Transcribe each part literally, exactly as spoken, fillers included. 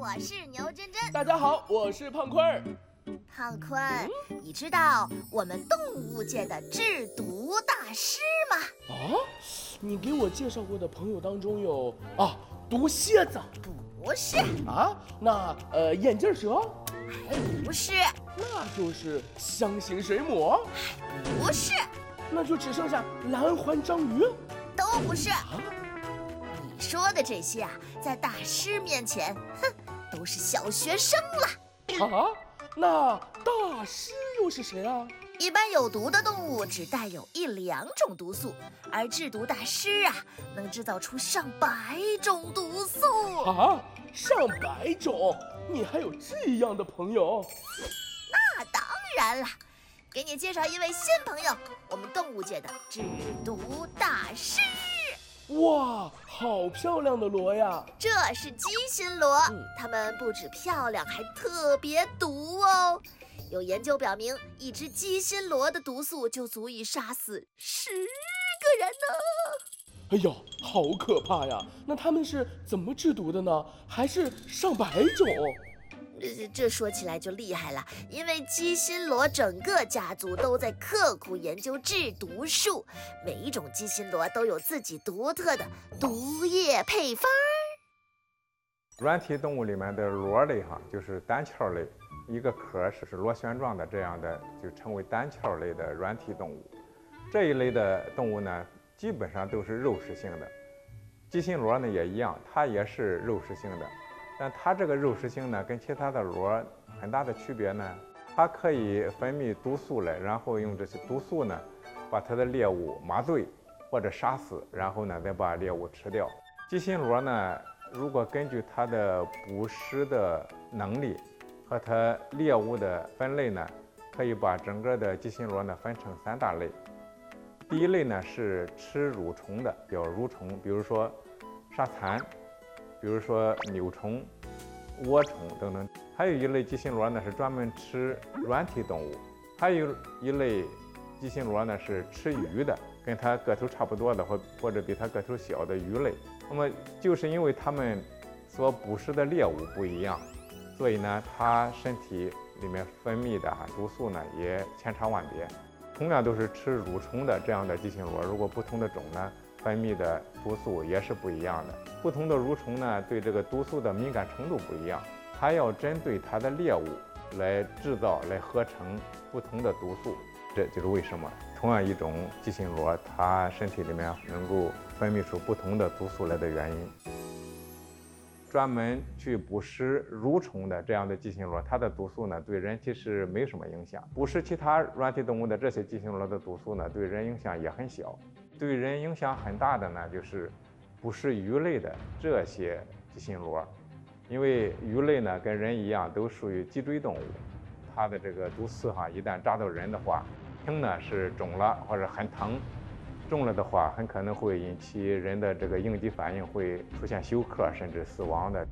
我是牛真真。 大家好，我是胖坤儿。 胖坤，嗯、你知道我们动物界的制毒大师吗？ 啊，你给我介绍过的朋友当中有啊，毒蝎子。 不是啊，那呃眼镜蛇？ 还不是。 那就是箱型水母？ 不是。 那就只剩下蓝环章鱼？ 都不是。 啊， 你说的这些啊，在大师面前，哼，都是小学生了。 啊，那大师又是谁啊？ 一般有毒的动物只带有一两种毒素，而制毒大师啊，能制造出上百种毒素。 啊，上百种？你还有这样的朋友？ 那当然了，给你介绍一位新朋友，我们动物界的制毒大师。 哇，好漂亮的螺呀！ 这是鸡心螺，嗯、它们不止漂亮，还特别毒哦。有研究表明，一只鸡心螺的毒素就足以杀死十个人呢。 哎呦，好可怕呀！那他们是怎么制毒的呢？还是上百种？ 这这说起来就厉害了，因为鸡心螺整个家族都在刻苦研究制毒术，每一种鸡心螺都有自己独特的毒液配方。 软体动物里面的螺类哈，就是单壳类，一个壳是是螺旋状的，这样的就称为单壳类的软体动物。这一类的动物呢，基本上都是肉食性的。鸡心螺呢也一样，它也是肉食性的。但它这个肉食性呢，跟其他的螺很大的区别呢，它可以分泌毒素来，然后用这些毒素呢，把它的猎物麻醉或者杀死，然后呢再把猎物吃掉。鸡心螺呢，如果根据它的捕食的能力和它猎物的分类呢，可以把整个的鸡心螺呢分成三大类。第一类呢是吃蠕虫的，叫蠕虫，比如说沙蚕，比如说扭虫、涡虫等等。还有一类鸡心螺呢是专门吃软体动物，还有一类鸡心螺呢是吃鱼的，跟它个头差不多的或或者比它个头小的鱼类。那么就是因为它们所捕食的猎物不一样，所以呢它身体里面分泌的哈毒素呢也千差万别。同样都是吃蠕虫的这样的鸡心螺，如果不同的种呢，分泌的毒素也是不一样的。不同的蠕虫呢，对这个毒素的敏感程度不一样，它要针对它的猎物来制造、来合成不同的毒素。这就是为什么同样一种鸡心螺，它身体里面能够分泌出不同的毒素来的原因。专门去捕食蠕虫的这样的鸡心螺，它的毒素呢对人体是没什么影响。捕食其他软体动物的这些鸡心螺的毒素呢，对人影响也很小。对人影响很大的呢，就是捕食鱼类的这些鸡心螺，因为鱼类呢跟人一样都属于脊椎动物，它的这个毒刺哈，一旦扎到人的话，轻呢是肿了或者很疼。重了的话，很可能会引起人的这个应激反应，会出现休克甚至死亡的。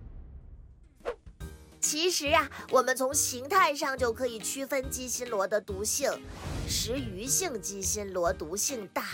其实啊，我们从形态上就可以区分鸡心螺的毒性。食鱼性鸡心螺毒性大，